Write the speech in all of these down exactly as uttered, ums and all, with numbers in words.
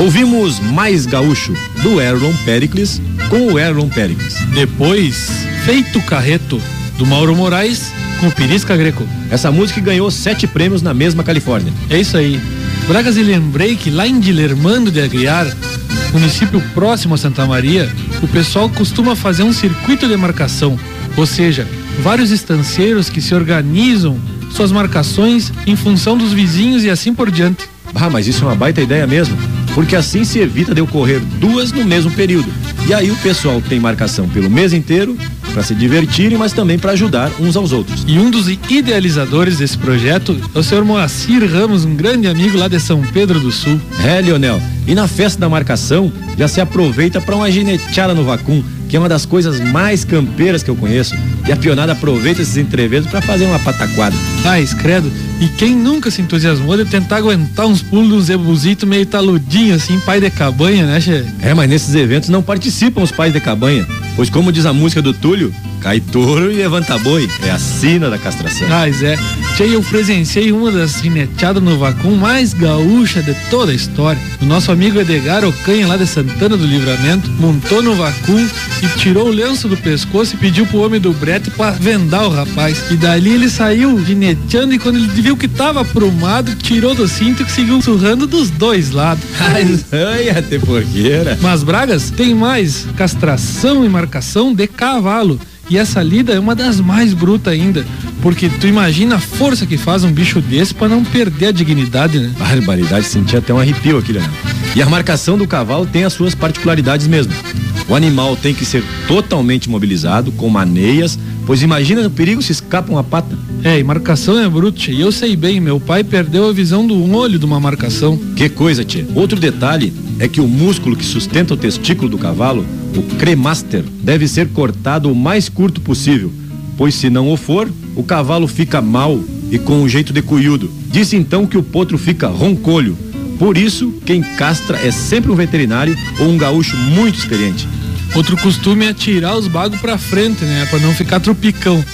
Ouvimos Mais Gaúcho, do Erlon Pericles, com o Erlon Pericles. Depois, Feito Carreto, do Mauro Moraes, com o Pirisca Greco. Essa música ganhou sete prêmios na mesma Califórnia. É isso aí. Bragas, e lembrei que lá em Dilermando de Aguiar, município próximo a Santa Maria, o pessoal costuma fazer um circuito de marcação, ou seja, vários estancieiros que se organizam suas marcações em função dos vizinhos e assim por diante. Ah, mas isso é uma baita ideia mesmo, porque assim se evita de ocorrer duas no mesmo período. E aí o pessoal tem marcação pelo mês inteiro, para se divertirem, mas também para ajudar uns aos outros. E um dos idealizadores desse projeto é o senhor Moacir Ramos, um grande amigo lá de São Pedro do Sul. É, Leonel, e na festa da marcação já se aproveita para uma gineteada no vacum, que é uma das coisas mais campeiras que eu conheço. E a pionada aproveita esses entreveros para fazer uma pataquada. Ah, escredo. E quem nunca se entusiasmou de tentar aguentar uns pulos de um zebuzito meio taludinho assim, pai de cabanha, né, che? É, mas nesses eventos não participam os pais de cabanha, pois como diz a música do Túlio, cai touro e levanta boi, é a sina da castração. Ah, é. Tchê, eu presenciei uma das gineteadas no vacum mais gaúcha de toda a história. O nosso amigo Edgar Ocanha, lá de Santana do Livramento, montou no vacum e tirou o lenço do pescoço e pediu pro homem do brete pra vendar o rapaz. E dali ele saiu gineteando, e quando ele viu que tava aprumado, tirou do cinto e seguiu surrando dos dois lados. Ai, até porqueira. Mas Bragas, tem mais castração e marcação de cavalo. E essa lida é uma das mais brutas ainda, porque tu imagina a força que faz um bicho desse pra não perder a dignidade, né? Barbaridade, senti até um arrepio aqui, Leonel. E a marcação do cavalo tem as suas particularidades mesmo. O animal tem que ser totalmente mobilizado, com maneias, pois imagina o perigo se escapa uma pata. É, e marcação é bruto, e eu sei bem, meu pai perdeu a visão do olho de uma marcação. Que coisa, tchê. Outro detalhe é que o músculo que sustenta o testículo do cavalo, o cremaster, deve ser cortado o mais curto possível, pois se não o for, o cavalo fica mal e com um jeito de cuiudo. Disse então que o potro fica roncolho. Por isso, quem castra é sempre um veterinário ou um gaúcho muito experiente. Outro costume é tirar os bagos pra frente, né? Pra não ficar tropicão.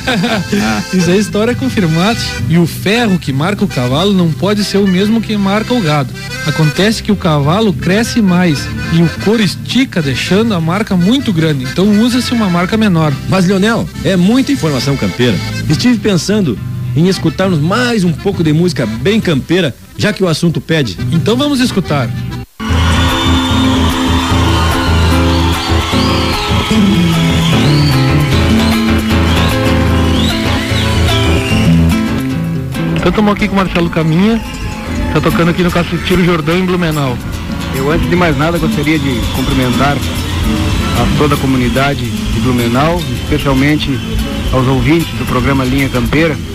Isso é história confirmada. E o ferro que marca o cavalo não pode ser o mesmo que marca o gado. Acontece que o cavalo cresce mais e o couro estica, deixando a marca muito grande. Então usa-se uma marca menor. Mas, Leonel, é muita informação campeira. Estive pensando em escutarmos mais um pouco de música bem campeira, já que o assunto pede. Então vamos escutar. Então estamos aqui com o Marcelo Caminha, está tocando aqui no Cacetiro Jordão, em Blumenau. Eu, antes de mais nada, gostaria de cumprimentar a toda a comunidade de Blumenau, especialmente aos ouvintes do programa Linha Campeira,